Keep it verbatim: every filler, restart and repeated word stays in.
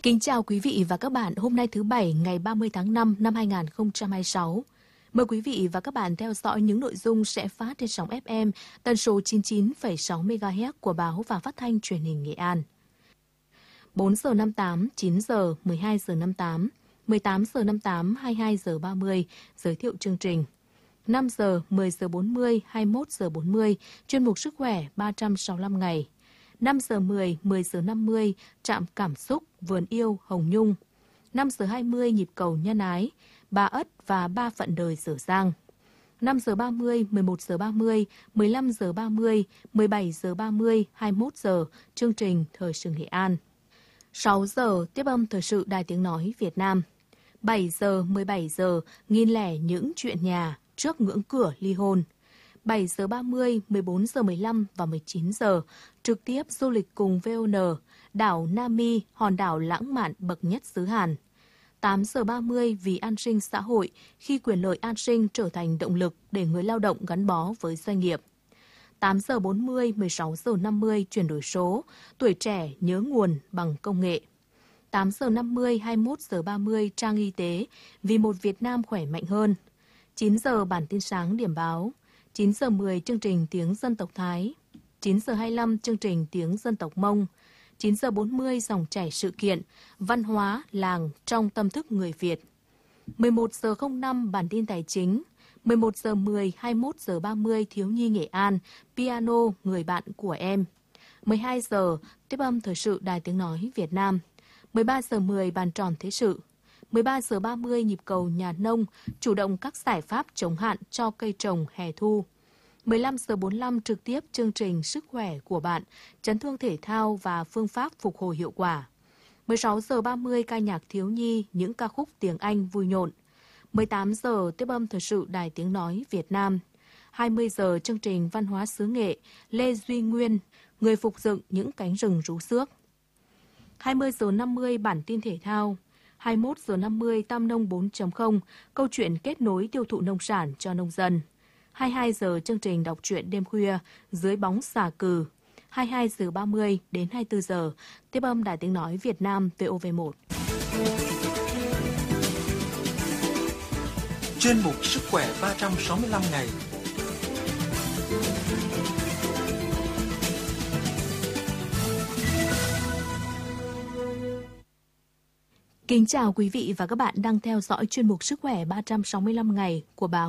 Kính chào quý vị và các bạn. Hôm nay thứ Bảy ngày ba mươi tháng năm năm hai nghìn không trăm hai mươi sáu. Mời quý vị và các bạn theo dõi những nội dung sẽ phát trên sóng ép em tần số chín mươi chín phẩy sáu mê ga héc của báo và phát thanh truyền hình Nghệ An. bốn giờ năm mươi tám, chín giờ, mười hai giờ năm mươi tám, mười tám giờ năm mươi tám, hai mươi hai giờ ba mươi, giới thiệu chương trình. năm giờ, mười giờ bốn mươi, hai mươi mốt giờ bốn mươi, chuyên mục sức khỏe ba trăm sáu mươi lăm ngày. năm giờ mười, mười giờ năm mươi, trạm cảm xúc, vườn yêu, Hồng Nhung. năm giờ hai mươi, nhịp cầu nhân ái, Ba Ất và Ba Phận đời Dở Dang. năm giờ ba mươi, mười một giờ ba mươi, mười lăm giờ ba mươi, mười bảy giờ ba mươi, hai mươi mốt giờ, chương trình Thời sự Nghệ An. sáu giờ, tiếp âm thời sự Đài Tiếng Nói Việt Nam. bảy giờ, mười bảy giờ, nghìn lẻ những chuyện nhà, trước ngưỡng cửa ly hôn. bảy giờ ba mươi, mười bốn giờ mười lăm và mười chín giờ, trực tiếp du lịch cùng vê o en, đảo Nam Mi, hòn đảo lãng mạn bậc nhất xứ Hàn. tám giờ ba mươi, vì an sinh xã hội, khi quyền lợi an sinh trở thành động lực để người lao động gắn bó với doanh nghiệp. tám giờ bốn mươi, mười sáu giờ năm mươi, chuyển đổi số, tuổi trẻ nhớ nguồn bằng công nghệ. tám giờ năm mươi, hai mươi mốt giờ ba mươi, trang y tế, vì một Việt Nam khỏe mạnh hơn. chín giờ bản tin sáng điểm báo. chín giờ mười, chương trình tiếng dân tộc Thái. chín giờ hai mươi lăm, chương trình tiếng dân tộc Mông. chín giờ bốn mươi, dòng chảy sự kiện, văn hóa, làng trong tâm thức người Việt. mười một giờ không năm, bản tin tài chính. mười một giờ mười, hai mươi mốt giờ ba mươi, thiếu nhi Nghệ An, piano, người bạn của em. mười hai giờ, tiếp âm thời sự Đài Tiếng Nói Việt Nam. mười ba giờ mười, bàn tròn thế sự. mười ba giờ ba mươi, nhịp cầu nhà nông, chủ động các giải pháp chống hạn cho cây trồng hè thu. mười lăm giờ bốn mươi lăm, trực tiếp chương trình Sức khỏe của bạn, chấn thương thể thao và phương pháp phục hồi hiệu quả. mười sáu giờ ba mươi, ca nhạc thiếu nhi, những ca khúc tiếng Anh vui nhộn. mười tám giờ, tiếp âm thời sự Đài Tiếng Nói Việt Nam. hai mươi giờ, chương trình Văn hóa xứ Nghệ, Lê Duy Nguyên, người phục dựng những cánh rừng rú xước. hai mươi giờ năm mươi, bản tin thể thao. hai mươi mốt giờ năm mươi, Tam Nông bốn chấm không, câu chuyện kết nối tiêu thụ nông sản cho nông dân. hai mươi hai giờ, chương trình đọc truyện đêm khuya, Dưới bóng xà cừ. hai mươi hai giờ ba mươi đến hai mươi tư giờ, tiếp âm Đài Tiếng Nói Việt Nam vê o vê một. Chuyên mục Sức khỏe ba trăm sáu mươi lăm ngày. Kính chào quý vị và các bạn đang theo dõi chuyên mục Sức khỏe ba trăm sáu mươi lăm ngày của báo